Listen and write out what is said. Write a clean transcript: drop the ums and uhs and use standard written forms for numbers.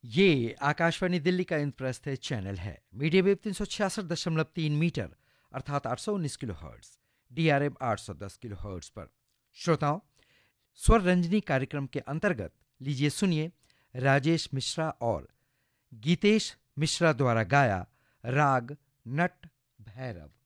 ये आकाशवाणी दिल्ली का इंद्रप्रस्थ चैनल है। मीडियम वेव 366.3 मीटर अर्थात 819 kilo hertz, DRM 810 kilo hertz पर। श्रोताओं, स्वर रंजनी कार्यक्रम के अंतर्गत लीजिए सुनिए राजेश मिश्रा और गीतेश मिश्रा द्वारा गाया राग नट भैरव।